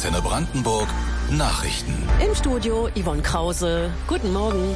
Antenne Brandenburg Nachrichten. Im Studio Yvonne Krause. Guten Morgen.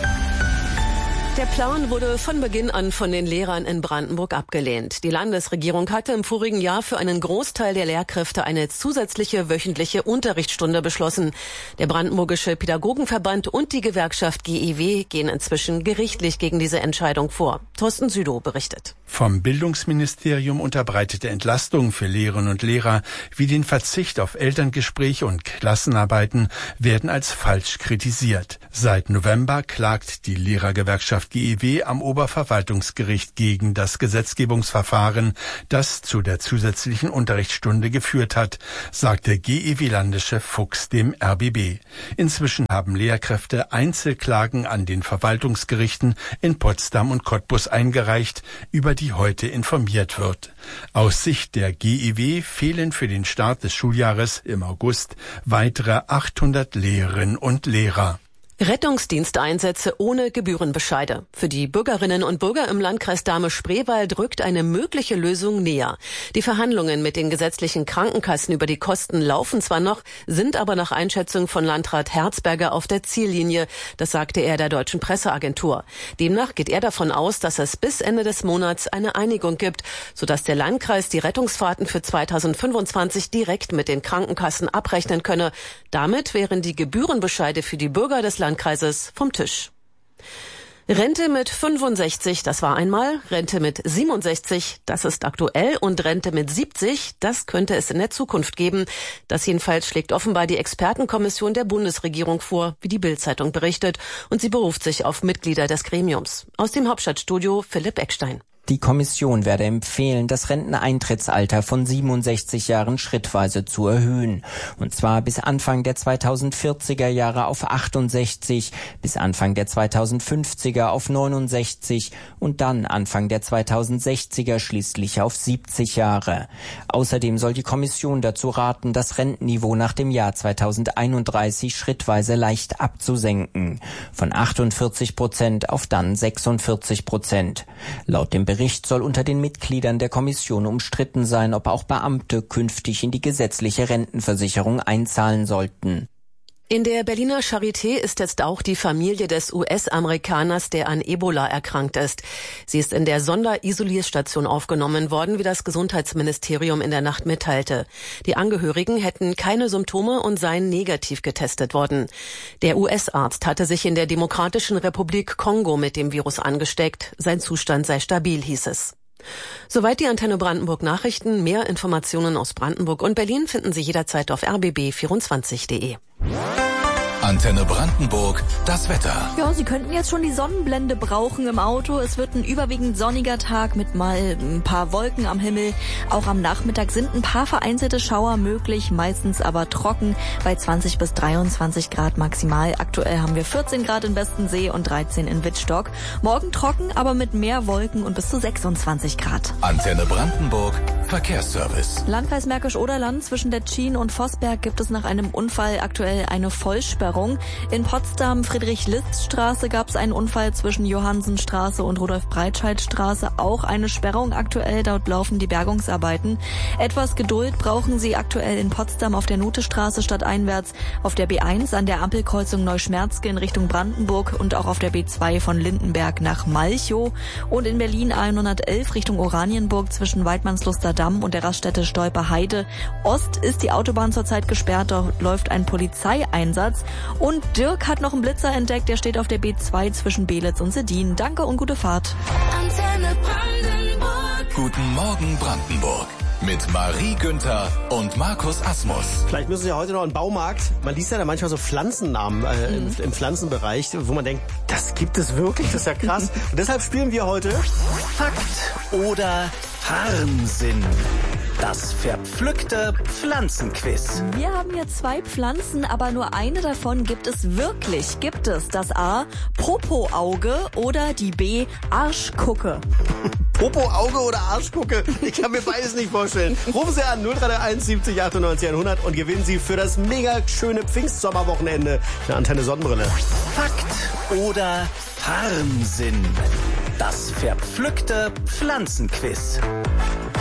Der Plan wurde von Beginn an von den Lehrern in Brandenburg abgelehnt. Die Landesregierung hatte im vorigen Jahr für einen Großteil der Lehrkräfte eine zusätzliche wöchentliche Unterrichtsstunde beschlossen. Der Brandenburgische Pädagogenverband und die Gewerkschaft GEW gehen inzwischen gerichtlich gegen diese Entscheidung vor. Thorsten Südow berichtet. Vom Bildungsministerium unterbreitete Entlastungen für Lehrerinnen und Lehrer wie den Verzicht auf Elterngespräche und Klassenarbeiten werden als falsch kritisiert. Seit November klagt die Lehrergewerkschaft GEW am Oberverwaltungsgericht gegen das Gesetzgebungsverfahren, das zu der zusätzlichen Unterrichtsstunde geführt hat, sagte GEW-Landeschef Fuchs dem RBB. Inzwischen haben Lehrkräfte Einzelklagen an den Verwaltungsgerichten in Potsdam und Cottbus eingereicht, über die heute informiert wird. Aus Sicht der GEW fehlen für den Start des Schuljahres im August weitere 800 Lehrerinnen und Lehrer. Rettungsdiensteinsätze ohne Gebührenbescheide. Für die Bürgerinnen und Bürger im Landkreis Dahme-Spreewald rückt eine mögliche Lösung näher. Die Verhandlungen mit den gesetzlichen Krankenkassen über die Kosten laufen zwar noch, sind aber nach Einschätzung von Landrat Herzberger auf der Ziellinie. Das sagte er der Deutschen Presseagentur. Demnach geht er davon aus, dass es bis Ende des Monats eine Einigung gibt, sodass der Landkreis die Rettungsfahrten für 2025 direkt mit den Krankenkassen abrechnen könne. Damit wären die Gebührenbescheide für die Bürger des Landkreises vom Tisch. Rente mit 65, das war einmal, Rente mit 67, das ist aktuell und Rente mit 70, das könnte es in der Zukunft geben. Das jedenfalls schlägt offenbar die Expertenkommission der Bundesregierung vor, wie die Bild-Zeitung berichtet, und sie beruft sich auf Mitglieder des Gremiums. Aus dem Hauptstadtstudio Philipp Eckstein. Die Kommission werde empfehlen, das Renteneintrittsalter von 67 Jahren schrittweise zu erhöhen. Und zwar bis Anfang der 2040er Jahre auf 68, bis Anfang der 2050er auf 69 und dann Anfang der 2060er schließlich auf 70 Jahre. Außerdem soll die Kommission dazu raten, das Rentenniveau nach dem Jahr 2031 schrittweise leicht abzusenken. Von 48% auf dann 46%. Laut dem Bericht soll unter den Mitgliedern der Kommission umstritten sein, ob auch Beamte künftig in die gesetzliche Rentenversicherung einzahlen sollten. In der Berliner Charité ist jetzt auch die Familie des US-Amerikaners, der an Ebola erkrankt ist. Sie ist in der Sonderisolierstation aufgenommen worden, wie das Gesundheitsministerium in der Nacht mitteilte. Die Angehörigen hätten keine Symptome und seien negativ getestet worden. Der US-Arzt hatte sich in der Demokratischen Republik Kongo mit dem Virus angesteckt. Sein Zustand sei stabil, hieß es. Soweit die Antenne Brandenburg Nachrichten. Mehr Informationen aus Brandenburg und Berlin finden Sie jederzeit auf rbb24.de. Antenne Brandenburg, das Wetter. Ja, Sie könnten jetzt schon die Sonnenblende brauchen im Auto. Es wird ein überwiegend sonniger Tag mit mal ein paar Wolken am Himmel. Auch am Nachmittag sind ein paar vereinzelte Schauer möglich, meistens aber trocken bei 20 bis 23 Grad maximal. Aktuell haben wir 14 Grad in Westensee und 13 in Wittstock. Morgen trocken, aber mit mehr Wolken und bis zu 26 Grad. Antenne Brandenburg, Verkehrsservice. Landkreis Märkisch-Oderland zwischen der Tschien und Vossberg gibt es nach einem Unfall aktuell eine Vollsperrung. In Potsdam Friedrich-List-Straße gab es einen Unfall zwischen Johannsenstraße und Rudolf-Breitscheid-Straße. Auch eine Sperrung aktuell, dort laufen die Bergungsarbeiten. Etwas Geduld brauchen Sie aktuell in Potsdam auf der Nuthestraße stadteinwärts, auf der B1 an der Ampelkreuzung Neuschmerzke in Richtung Brandenburg und auch auf der B2 von Lindenberg nach Malchow und in Berlin A111 Richtung Oranienburg zwischen Weidmannsluster Damm und der Raststätte Stolper-Heide. Ost ist die Autobahn zurzeit gesperrt, dort läuft ein Polizeieinsatz. Und Dirk hat noch einen Blitzer entdeckt, der steht auf der B2 zwischen Belitz und Sedin. Danke und gute Fahrt. Antenne Brandenburg. Guten Morgen Brandenburg. Mit Marie Günther und Markus Asmus. Vielleicht müssen Sie heute noch in den Baumarkt. Man liest ja da manchmal so Pflanzennamen im Pflanzenbereich, wo man denkt, das gibt es wirklich, das ist ja krass. Und deshalb spielen wir heute Fakt oder Harmsinn. Das verpflückte Pflanzenquiz. Wir haben hier 2 Pflanzen, aber nur eine davon gibt es wirklich. Gibt es das A, Popoauge oder die B, Arschgucke? Popoauge oder Arschgucke? Ich kann mir beides nicht vorstellen. Rufen Sie an 0331 70 98 100 und gewinnen Sie für das mega schöne Pfingstsommerwochenende eine Antenne Sonnenbrille. Fakt oder Harmsinn. Das verpflückte Pflanzenquiz.